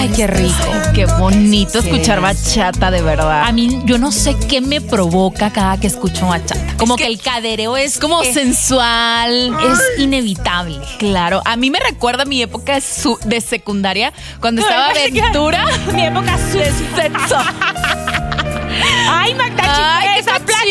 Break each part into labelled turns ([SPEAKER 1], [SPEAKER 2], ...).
[SPEAKER 1] Ay, qué rico. Qué bonito escuchar bachata, de verdad.
[SPEAKER 2] A mí, yo no sé qué me provoca cada que escucho bachata. Como que el cadereo es
[SPEAKER 1] como sensual.
[SPEAKER 2] Es inevitable.
[SPEAKER 1] Claro, a mí me recuerda mi época de secundaria, cuando estaba Aventura.
[SPEAKER 2] Mi época
[SPEAKER 1] de sexo.
[SPEAKER 2] ¡Ay, Magda,
[SPEAKER 1] esa placa!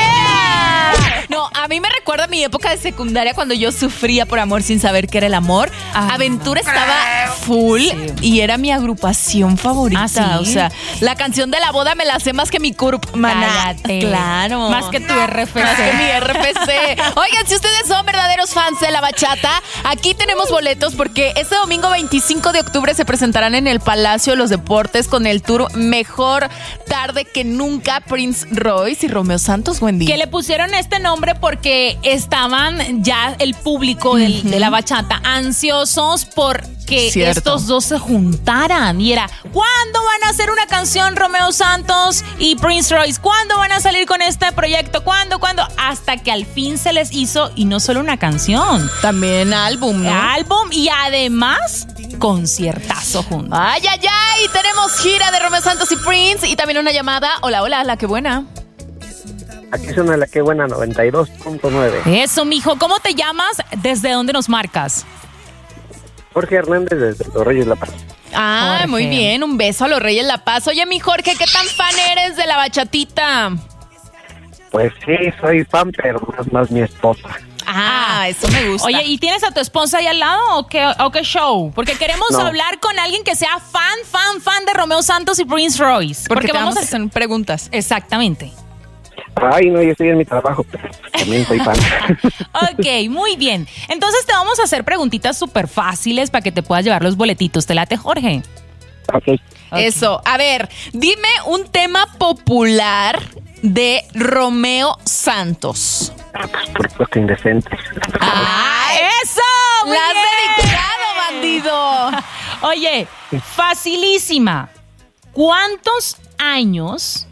[SPEAKER 1] No, a mí me recuerda mi época de secundaria, cuando yo sufría por amor sin saber qué era el amor. Aventura estaba full y era mi agrupación favorita.
[SPEAKER 2] ¿Sí?
[SPEAKER 1] O sea, la canción de la boda me la sé más que mi CURP, maná. Claro.
[SPEAKER 2] Más que tu RFC.
[SPEAKER 1] Más que mi RFC. Oigan, si ustedes son verdaderos fans de la bachata, aquí tenemos boletos, porque este domingo 25 de octubre se presentarán en el Palacio de los Deportes con el tour Mejor Tarde que Nunca, Prince Royce y Romeo Santos. Wendy,
[SPEAKER 2] que le pusieron este nombre porque estaban ya el público de la bachata ansiosos por que estos dos se juntaran. Y era, ¿cuándo van a hacer una canción Romeo Santos y Prince Royce? ¿Cuándo van a salir con este proyecto? ¿Cuándo? Hasta que al fin se les hizo, y no solo una canción,
[SPEAKER 1] también álbum, ¿no?
[SPEAKER 2] Álbum, y además conciertazo juntos.
[SPEAKER 1] Ay, tenemos gira de Romeo Santos y Prince, y también una llamada. Hola, la que buena.
[SPEAKER 3] Aquí suena la que buena, 92.9.
[SPEAKER 2] Eso, mijo. ¿Cómo te llamas? ¿Desde dónde nos marcas?
[SPEAKER 3] Jorge Hernández, desde Los Reyes La Paz.
[SPEAKER 1] Jorge. Muy bien. Un beso a Los Reyes La Paz. Oye, mi Jorge, ¿qué tan fan eres de la bachatita?
[SPEAKER 3] Pues sí, soy fan, pero más mi esposa.
[SPEAKER 1] Eso me gusta.
[SPEAKER 2] Oye, ¿y tienes a tu esposa ahí al lado o qué show? Porque queremos hablar con alguien que sea fan de Romeo Santos y Prince Royce.
[SPEAKER 1] Porque vamos a hacer preguntas.
[SPEAKER 2] Exactamente.
[SPEAKER 3] Ay, no, yo estoy en mi trabajo, pero también soy fan.
[SPEAKER 2] Ok, muy bien. Entonces te vamos a hacer preguntitas súper fáciles para que te puedas llevar los boletitos. ¿Te late, Jorge?
[SPEAKER 3] Ok.
[SPEAKER 1] Eso. A ver, dime un tema popular de Romeo Santos.
[SPEAKER 3] Pues por supuesto, Indecente.
[SPEAKER 2] ¡Eso! ¡Muy
[SPEAKER 1] ¡La
[SPEAKER 2] bien!
[SPEAKER 1] has dedicado, bandido!
[SPEAKER 2] Oye, facilísima. ¿Cuántos años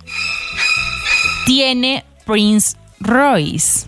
[SPEAKER 2] tiene Prince Royce?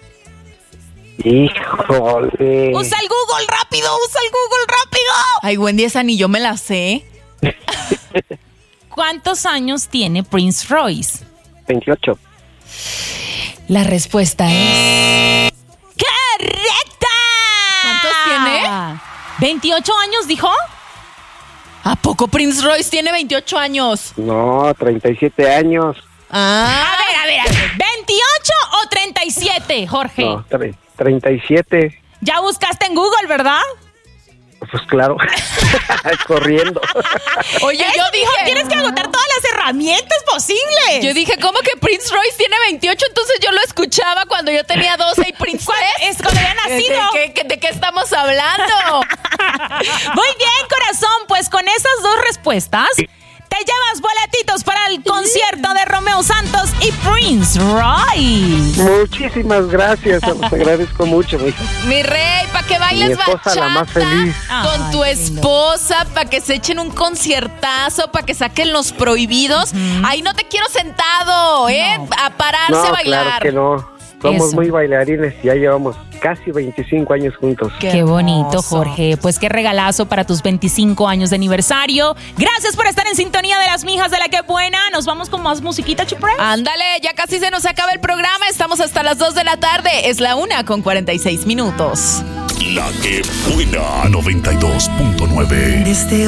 [SPEAKER 3] Híjole.
[SPEAKER 2] ¡Usa el Google rápido!
[SPEAKER 1] Ay, Wendy, esa ni yo me la sé.
[SPEAKER 2] ¿Cuántos años tiene Prince Royce?
[SPEAKER 3] 28.
[SPEAKER 1] La respuesta es...
[SPEAKER 2] ¡correcta!
[SPEAKER 1] ¿Cuántos tiene?
[SPEAKER 2] 28 años, dijo.
[SPEAKER 1] ¿A poco Prince Royce tiene 28 años?
[SPEAKER 3] No, 37 años.
[SPEAKER 1] Ah.
[SPEAKER 2] A ver. ¿28 o 37, Jorge?
[SPEAKER 3] No, 37.
[SPEAKER 2] Ya buscaste en Google, ¿verdad?
[SPEAKER 3] Pues claro, corriendo.
[SPEAKER 1] Oye, yo dije...
[SPEAKER 2] Tienes que agotar todas las herramientas posibles.
[SPEAKER 1] Yo dije, ¿cómo que Prince Royce tiene 28? Entonces yo lo escuchaba cuando yo tenía 12 y Prince
[SPEAKER 2] es cuando había nacido.
[SPEAKER 1] ¿De qué estamos hablando?
[SPEAKER 2] Muy bien, corazón. Pues con esas dos respuestas... te llevas boletitos para el concierto de Romeo Santos y Prince Royce.
[SPEAKER 3] Muchísimas gracias, los agradezco mucho, mi hija.
[SPEAKER 1] Mi rey, para que bailes
[SPEAKER 3] mi esposa,
[SPEAKER 1] bachata
[SPEAKER 3] la más feliz.
[SPEAKER 1] con tu esposa, para que se echen un conciertazo, para que saquen Los Prohibidos. Ahí no te quiero sentado, a pararse a bailar.
[SPEAKER 3] Claro que no. Somos muy bailarines y ya llevamos casi 25 años juntos.
[SPEAKER 2] Qué bonito, Jorge. Pues qué regalazo para tus 25 años de aniversario. Gracias por estar en sintonía de las mijas de La Que Buena. Nos vamos con más musiquita, Chipre.
[SPEAKER 1] Ándale, ya casi se nos acaba el programa. Estamos hasta las 2 de la tarde. Es la 1:46.
[SPEAKER 4] La Que Buena 92.9.